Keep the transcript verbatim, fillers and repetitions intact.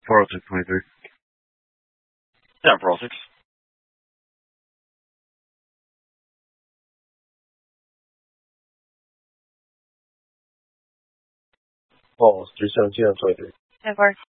four oh six twenty-three. Yeah, four oh six. Oh, three seventeen on twenty-three. ten four.